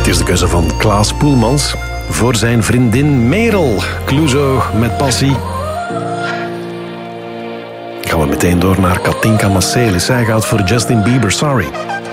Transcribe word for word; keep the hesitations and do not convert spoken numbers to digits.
is de keuze van Klaas Poelmans voor zijn vriendin Merel. Clouseau met passie. Gaan we meteen door naar Katinka Marcelis. Zij gaat voor Justin Bieber, Sorry.